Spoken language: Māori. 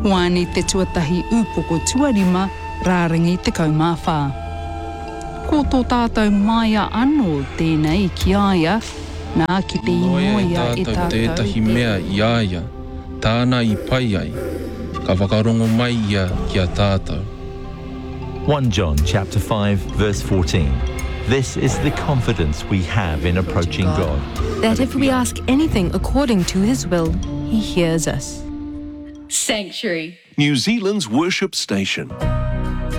Wāne te tuatahi upoko tuarima, rārangi te kaumawhā. Ko tō tātou maia anō tēnei ki aia, nā ki te inoia e tātou tētahi mea i aia, tāna i pai ai, ka whakarongo mai ia ki a tātou. 1 John chapter 5 verse 14. This is the confidence we have in approaching God. That if we ask anything according to his will, he hears us. Sanctuary, New Zealand's worship station.